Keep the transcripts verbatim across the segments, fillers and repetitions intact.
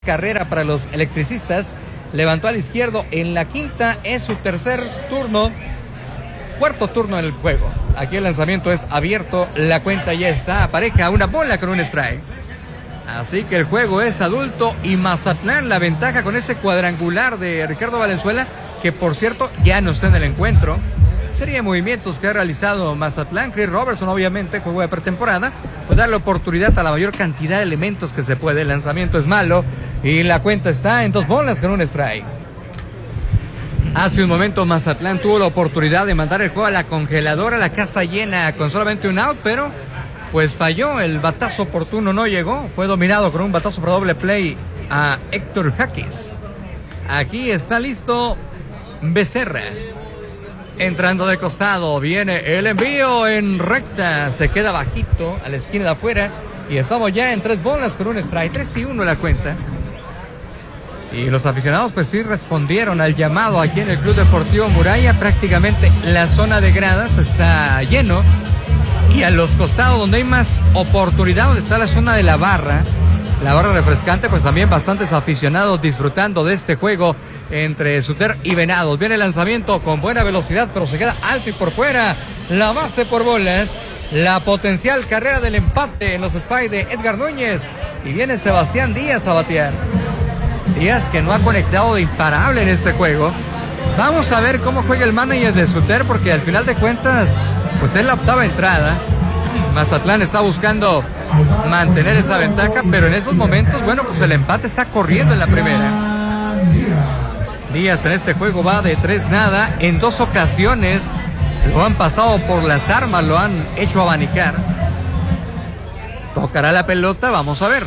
carrera para los electricistas, levantó al izquierdo en la quinta, es su tercer turno, cuarto turno en el juego. Aquí el lanzamiento es abierto, la cuenta ya está, pareja, una bola con un strike. Así que el juego es adulto y Mazatlán la ventaja con ese cuadrangular de Ricardo Valenzuela, que por cierto ya no está en el encuentro. Serie de movimientos que ha realizado Mazatlán, Chris Robertson obviamente, juego de pretemporada, pues darle oportunidad a la mayor cantidad de elementos que se puede. El lanzamiento es malo y la cuenta está en dos bolas con un strike. Hace un momento Mazatlán tuvo la oportunidad de mandar el juego a la congeladora, la casa llena con solamente un out, pero pues falló, el batazo oportuno no llegó, fue dominado con un batazo por doble play a Héctor Jaques. Aquí está listo Becerra. Entrando de costado, viene el envío en recta, se queda bajito a la esquina de afuera y estamos ya en tres bolas con un strike, tres y uno la cuenta. Y los aficionados pues sí respondieron al llamado aquí en el Club Deportivo Muralla, prácticamente la zona de gradas está lleno y a los costados donde hay más oportunidad, donde está la zona de la barra, la barra refrescante, pues también bastantes aficionados disfrutando de este juego entre Suter y Venados. Viene el lanzamiento con buena velocidad, pero se queda alto y por fuera. La base por bolas. La potencial carrera del empate en los Spy de Edgar Núñez. Y viene Sebastián Díaz a batear. Díaz que no ha conectado de imparable en este juego. Vamos a ver cómo juega el manager de Suter, porque al final de cuentas, pues es la octava entrada. Mazatlán está buscando mantener esa ventaja, pero en esos momentos, bueno, pues el empate está corriendo en la primera. Díaz en este juego va de tres nada, en dos ocasiones lo han pasado por las armas, lo han hecho abanicar. Tocará la pelota, vamos a ver.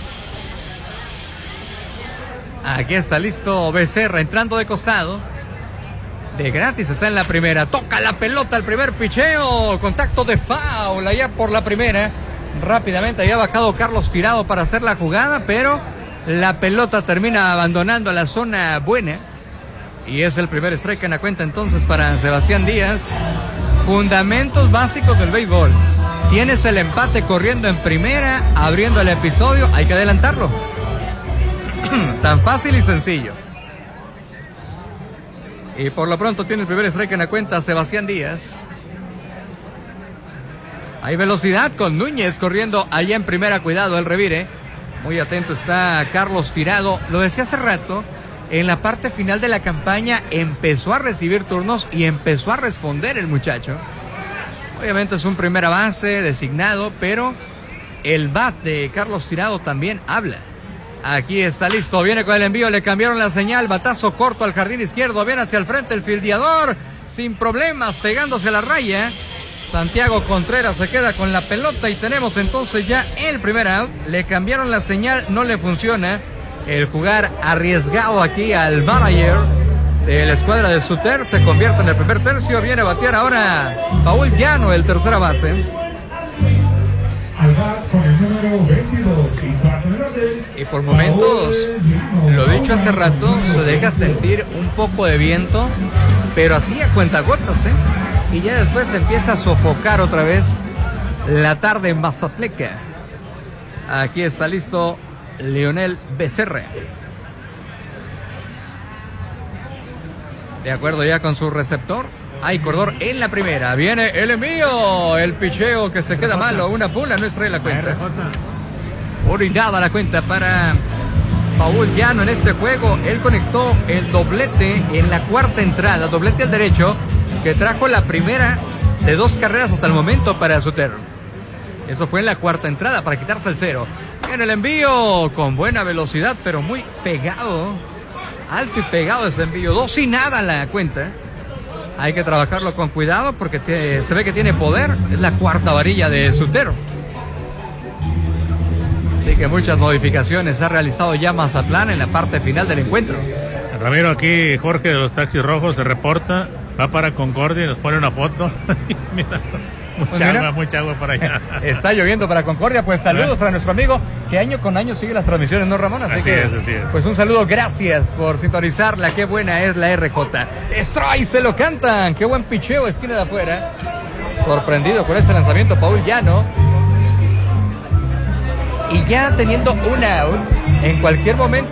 Aquí está listo Becerra, entrando de costado. De gratis está en la primera, toca la pelota, el primer picheo, contacto de foul allá por la primera. Rápidamente había bajado Carlos Tirado para hacer la jugada, pero la pelota termina abandonando la zona buena. Y es el primer strike en la cuenta entonces para Sebastián Díaz. Fundamentos básicos del béisbol. Tienes el empate corriendo en primera, abriendo el episodio, hay que adelantarlo. Tan fácil y sencillo. Y por lo pronto tiene el primer strike en la cuenta Sebastián Díaz. Hay velocidad con Núñez corriendo allá en primera, cuidado el revire. Muy atento está Carlos Tirado. Lo decía hace rato, en la parte final de la campaña empezó a recibir turnos y empezó a responder el muchacho. Obviamente es un primera base designado, pero el bat de Carlos Tirado también habla. Aquí está listo, viene con el envío, le cambiaron la señal, batazo corto al jardín izquierdo, viene hacia el frente el fildeador, sin problemas, pegándose a la raya. Santiago Contreras se queda con la pelota y tenemos entonces ya el primer out. Le cambiaron la señal, no le funciona. El jugar arriesgado aquí al manager de la escuadra de Suter se convierte en el primer tercio. Viene a batear ahora Paul Llano, el tercera base. Y por momentos, lo dicho hace rato, se deja sentir un poco de viento, pero así a cuentagotas, ¿eh? Y ya después se empieza a sofocar otra vez la tarde en Mazatleca. Aquí está listo Leonel Becerra. De acuerdo ya con su receptor. Hay corredor en la primera. Viene el envío. El picheo que se queda malo. Una pula no extrae la cuenta. Orinada la cuenta para Paul Llano en este juego. Él conectó el doblete en la cuarta entrada. Doblete al derecho que trajo la primera de dos carreras hasta el momento para Suter. Eso fue en la cuarta entrada para quitarse el cero. En el envío con buena velocidad, pero muy pegado. Alto y pegado ese envío. Dos y nada la cuenta. Hay que trabajarlo con cuidado porque te, se ve que tiene poder. Es la cuarta varilla de Suter. Así que muchas modificaciones ha realizado ya Mazatlán en la parte final del encuentro. Ramiro, aquí Jorge de los Taxis Rojos se reporta. Va para Concordia y nos pone una foto. Mira. Mucha Pues mira, agua, mucha agua por allá. Está lloviendo para Concordia, pues saludos para nuestro amigo que año con año sigue las transmisiones, ¿no, Ramón? Así, así que, es, así es. Pues un saludo, gracias por sintonizarla, qué buena es la R J. Strike, se lo cantan, qué buen picheo, esquina de afuera. Sorprendido con ese lanzamiento Paul Llano. y ya teniendo un out, en cualquier momento